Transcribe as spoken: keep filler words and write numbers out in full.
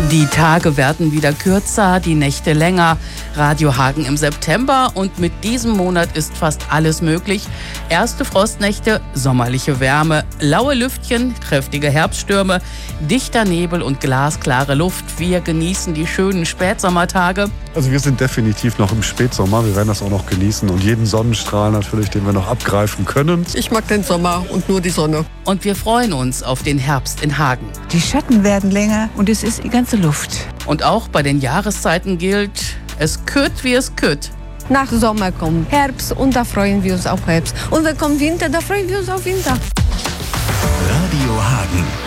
Die Tage werden wieder kürzer, die Nächte länger. Radio Hagen im September und mit diesem Monat ist fast alles möglich. Erste Frostnächte, sommerliche Wärme, laue Lüftchen, kräftige Herbststürme, dichter Nebel und glasklare Luft. Wir genießen die schönen Spätsommertage. Also wir sind definitiv noch im Spätsommer. Wir werden das auch noch genießen und jeden Sonnenstrahl natürlich, den wir noch abgreifen können. Ich mag den Sommer und nur die Sonne. Und wir freuen uns auf den Herbst in Hagen. Die Schatten werden länger und es ist die ganze Luft. Und auch bei den Jahreszeiten gilt, es kütt wie es kütt. Nach Sommer kommt Herbst und da freuen wir uns auf Herbst. Und wenn kommt Winter, da freuen wir uns auf Winter. Radio Hagen.